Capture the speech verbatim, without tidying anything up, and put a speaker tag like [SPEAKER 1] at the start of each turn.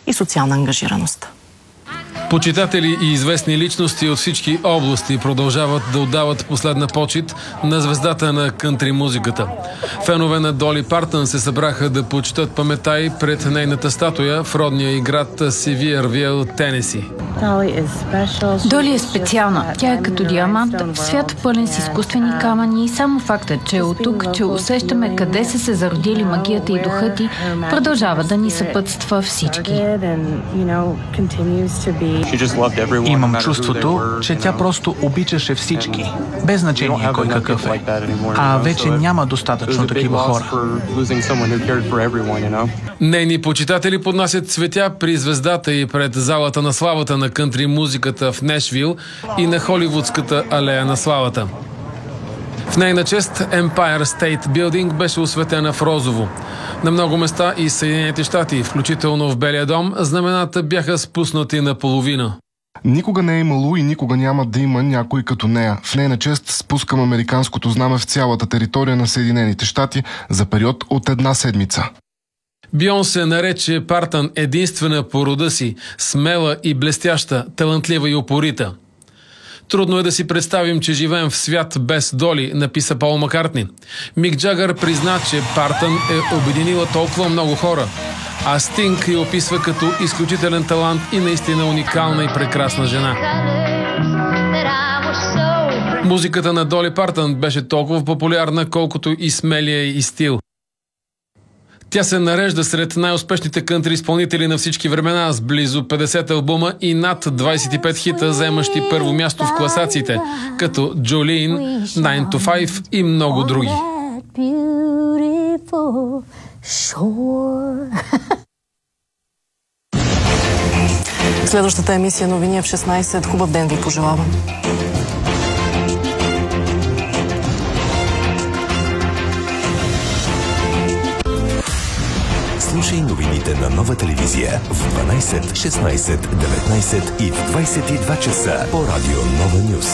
[SPEAKER 1] и социална ангажираност.
[SPEAKER 2] Почитатели и известни личности от всички области продължават да отдават последна почит на звездата на кънтри музиката. Фенове на Доли Партън се събраха да почитат паметта й пред нейната статуя в родния й град Сивиървил, Тенеси.
[SPEAKER 3] Доли е специална. Тя е като диамант, свят пълен с изкуствени камъни и само фактът, че е от тук, че усещаме къде са се зародили магията и духът й, продължава да ни съпътства всички.
[SPEAKER 4] Имам чувството, че тя просто обичаше всички, без значение кой какъв е. А вече няма достатъчно такива хора.
[SPEAKER 2] Нейни почитатели поднасят цветя при звездата и пред залата на славата на кънтри музиката в Нешвил и на холивудската алея на славата. В нейна чест Empire State Building беше осветена в розово. На много места и Съединените щати, включително в Белия дом, знамената бяха спуснати наполовина.
[SPEAKER 5] Никога не е имало и никога няма да има някой като нея. В нейна чест спускам американското знаме в цялата територия на Съединените щати за период от една седмица.
[SPEAKER 2] Бионсе нарече Партън единствена по рода си, смела и блестяща, талантлива и упорита. Трудно е да си представим, че живеем в свят без Доли, написа Пол Маккартни. Мик Джагър призна, че Партън е обединила толкова много хора, а Стинг я описва като изключителен талант и наистина уникална и прекрасна жена. Музиката на Доли Партън беше толкова популярна, колкото и смелия и стил. Тя се нарежда сред най-успешните кънтри изпълнители на всички времена с близо петдесет албума и над двадесет и пет хита, заемащи първо място в класациите, като Джолин, nine to five и много други.
[SPEAKER 1] Следващата емисия новини е в шестнайсет. Хубав ден ви пожелавам.
[SPEAKER 6] Слушай новините на Нова телевизия в дванайсет, шестнайсет, деветнайсет и в двайсет и два часа по радио Нова Нюз.